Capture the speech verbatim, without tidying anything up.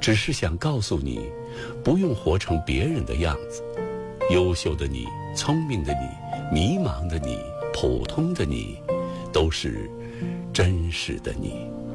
只是想告诉你，不用活成别人的样子。优秀的你，聪明的你，迷茫的你，普通的你，都是真实的你。